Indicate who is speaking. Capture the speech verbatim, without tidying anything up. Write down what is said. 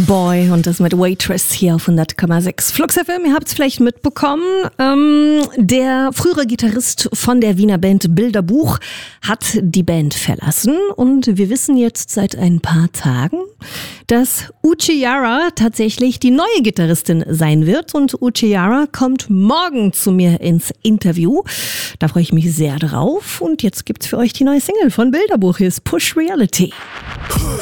Speaker 1: Boy und das mit Waitress hier auf hundert Komma sechs. Flux F M, ihr habt es vielleicht mitbekommen, ähm, der frühere Gitarrist von der Wiener Band Bilderbuch hat die Band verlassen und wir wissen jetzt seit ein paar Tagen, dass Uchiara tatsächlich die neue Gitarristin sein wird und Uchiara kommt morgen zu mir ins Interview. Da freue ich mich sehr drauf und jetzt gibt's für euch die neue Single von Bilderbuch, hier ist Push Reality.
Speaker 2: Push.